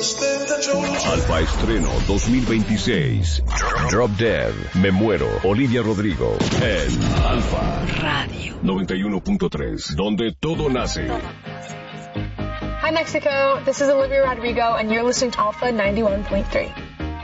Alfa Estreno 2026. Drop Dead. Me muero. Olivia Rodrigo. En Alfa Radio 91.3, donde todo nace. Hi Mexico, this is Olivia Rodrigo and you're listening to Alpha 91.3.